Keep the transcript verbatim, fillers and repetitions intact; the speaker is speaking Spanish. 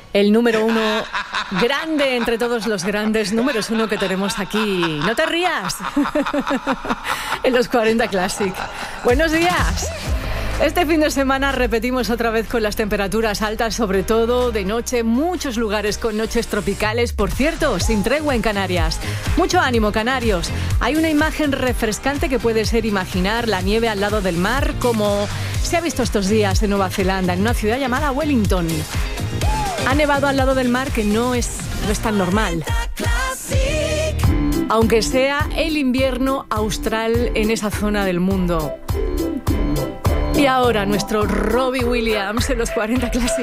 El número uno grande entre todos los grandes números uno que tenemos aquí. No te rías. En los cuarenta Classic. Buenos días. Este fin de semana repetimos otra vez con las temperaturas altas, sobre todo de noche, muchos lugares con noches tropicales, por cierto, sin tregua en Canarias. Mucho ánimo, canarios. Hay una imagen refrescante que puede ser imaginar la nieve al lado del mar, como se ha visto estos días en Nueva Zelanda, en una ciudad llamada Wellington. Ha nevado al lado del mar, que no es, no es tan normal. Aunque sea el invierno austral en esa zona del mundo. Y ahora nuestro Robbie Williams en los cuarenta Classic.